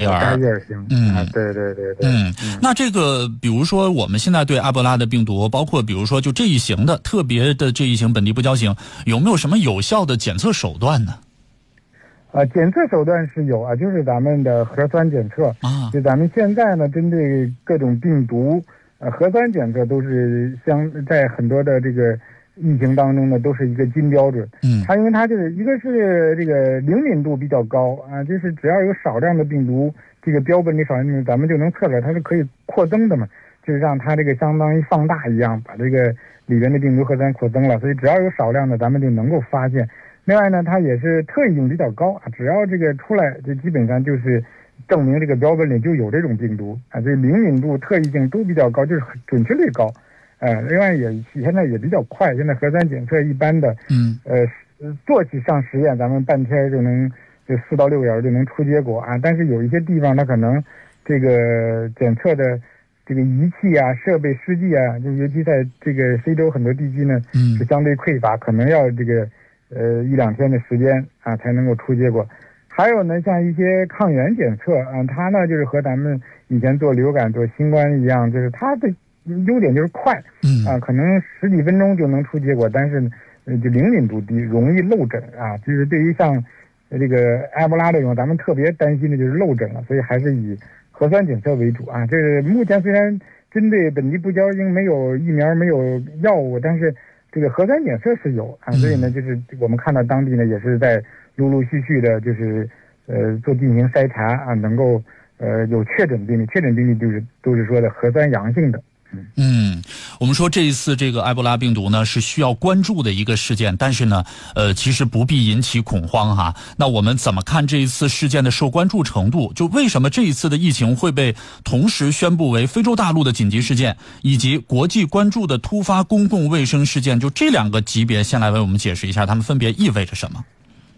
点儿干叶型。对。 那这个比如说我们现在对埃博拉的病毒，包括比如说就这一型的特别的这一型本地不交型，有没有什么有效的检测手段呢？ 检测手段是有啊，就是咱们的核酸检测啊。就咱们现在呢，针对各种病毒，核酸检测都是在很多的这个疫情当中呢，都是一个金标准。因为它就是一个是这个灵敏度比较高啊，就是只要有少量的病毒，这个标本里少量病毒，咱们就能测出来，它是可以扩增的嘛，就是让它这个相当于放大一样，把这个里边的病毒核酸扩增了，所以只要有少量的，咱们就能够发现。另外呢，它也是特异性比较高啊，只要这个出来，就基本上就是证明这个标本里就有这种病毒啊，所以灵敏度、特异性都比较高，就是准确率高。另外现在也比较快，现在核酸检测一般的，做起上实验，咱们半天就4到6个小时就能出结果啊。但是有一些地方它可能这个检测的这个仪器啊、设备、试剂啊，就尤其在这个非洲很多地区呢，是相对匮乏，可能要这个1-2天的时间啊才能够出结果。还有呢，像一些抗原检测啊，它呢就是和咱们以前做流感、做新冠一样，就是它的优点就是快，可能10几分钟就能出结果，但是就灵敏度低，容易漏诊啊。就是对于像这个埃博拉这种，咱们特别担心的就是漏诊了，所以还是以核酸检测为主啊。这是目前虽然针对本地不交型没有疫苗、没有药物，但是这个核酸检测是有啊，所以呢，就是我们看到当地呢也是在陆陆续续的，就是进行筛查啊，能够有确诊病例就是都是说的核酸阳性的。 我们说这一次这个埃博拉病毒呢是需要关注的一个事件，但是呢，其实不必引起恐慌哈。那我们怎么看这一次事件的受关注程度？就为什么这一次的疫情会被同时宣布为非洲大陆的紧急事件，以及国际关注的突发公共卫生事件？就这2个级别，先来为我们解释一下，它们分别意味着什么？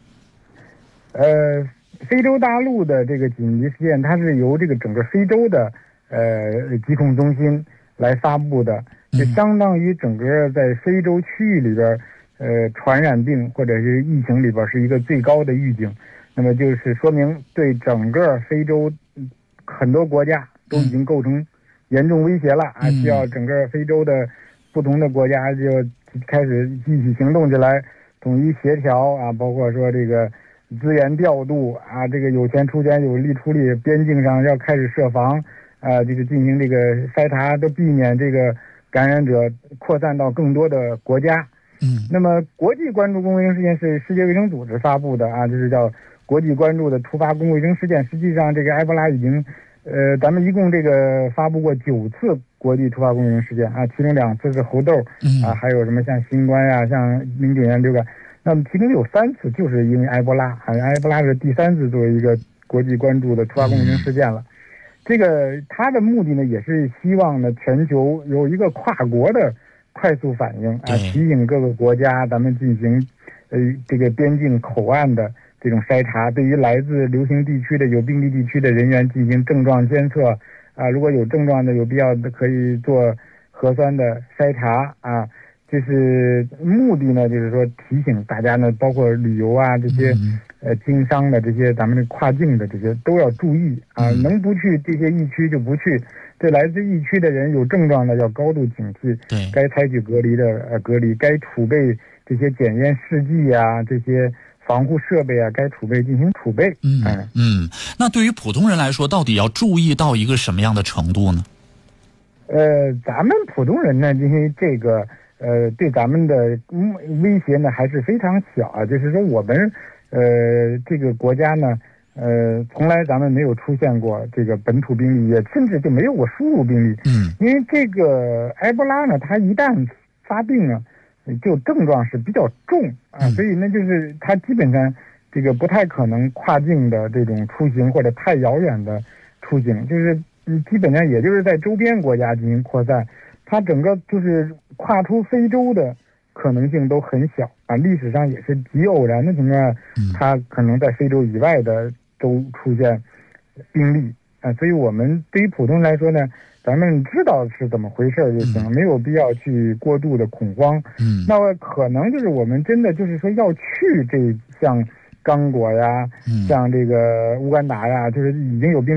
非洲大陆的这个紧急事件，它是由这个整个非洲的疾控中心来发布的，就相当于整个在非洲区域里边，传染病或者是疫情里边是一个最高的预警。那么就是说明对整个非洲很多国家都已经构成严重威胁了啊！需要整个非洲的不同的国家就开始一起行动起来，统一协调啊，包括说这个资源调度啊，这个有钱出钱，有力出力，边境上要开始设防。就是进行这个筛查，都避免这个感染者扩散到更多的国家。那么国际关注公共卫生事件是世界卫生组织发布的啊，就是叫国际关注的突发公共卫生事件。实际上，这个埃博拉已经，咱们一共这个发布过9次国际突发公共卫生事件啊，其中2次是猴痘啊，还有什么像新冠啊，像09年流感。那么其中有3次就是因为埃博拉，埃博拉是第3次作为一个国际关注的突发公共卫生事件了。这个它的目的呢，也是希望呢全球有一个跨国的快速反应啊，提醒各个国家咱们进行这个边境口岸的这种筛查，对于来自流行地区的有病例地区的人员进行症状监测啊，如果有症状的有必要的可以做核酸的筛查啊。就是目的呢，就是说提醒大家呢，包括旅游啊这些经商的这些咱们的跨境的这些都要注意啊，能不去这些疫区就不去。这来自疫区的人有症状的要高度警惕，该采取隔离的隔离，该储备这些检验试剂啊，这些防护设备啊，该储备进行储备。 那对于普通人来说，到底要注意到一个什么样的程度呢？ 咱们普通人呢，因为这个对咱们的威胁呢还是非常小啊。就是说我们这个国家呢，从来咱们没有出现过这个本土病例，也甚至就没有过输入病例。因为这个埃博拉呢，它一旦发病呢，就症状是比较重啊，所以呢，就是它基本上这个不太可能跨境的这种出行或者太遥远的出行，就是基本上也就是在周边国家进行扩散。它整个就是跨出非洲的可能性都很小啊，历史上也是极偶然的情况下，它可能在非洲以外的州出现病例啊，所以我们对于普通人来说呢，咱们知道是怎么回事就行，没有必要去过度的恐慌。那么可能就是我们真的就是说要去这像刚果呀，像这个乌干达呀，就是已经有病